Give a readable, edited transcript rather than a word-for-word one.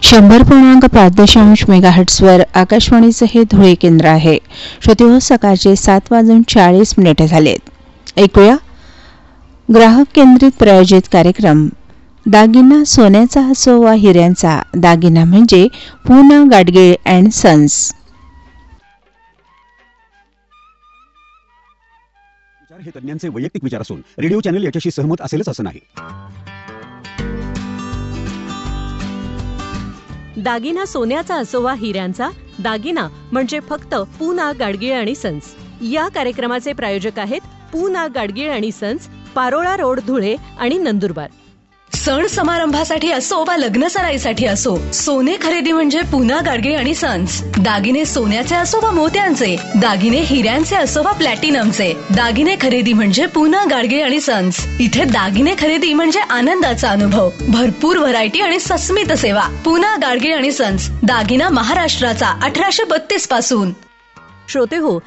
100.5 मेगाहर्ट्झवर आकाशवाणीचं हे धुळे केंद्र आहे. श्रोतेहो, सकाळचे 7:40 झालेत. ऐकूया ग्राहक केंद्रित प्रायोजित कार्यक्रम दागिना सोन्याचा असो वा हिऱ्यांचा, दागिना म्हणजे पूना गाडगीळ अँड सन्स. विचार हे तज्ञांचे वैयक्तिक विचार असून रेडिओ चॅनल याच्याशी सहमत असेलच असं नाही. दागिना सोन्याचा असो वा हिऱ्यांचा, दागिना म्हणजे फक्त पूना गाडगीळ आणि सन्स. या कार्यक्रमाचे प्रायोजक आहेत पूना गाडगीळ आणि सन्स, पारोळा रोड, धुळे आणि नंदुरबार. सण समारंभासाठी असो वा लग्न सराईसाठी असो, सोने खरेदी म्हणजे पूना गाडगीळ आणि सन्स. दागिने सोन्याचे असो वा मोत्यांचे, दागिने हिऱ्यांचे असो वा प्लॅटिनमचे, दागिने खरेदी म्हणजे पूना गाडगीळ आणि सन्स. इथे दागिने खरेदी म्हणजे आनंदाचा अनुभव, भरपूर व्हरायटी आणि सस्मित सेवा. पूना गाडगीळ आणि सन्स, दागिना महाराष्ट्राचा 1832 पासून. श्रोते हो,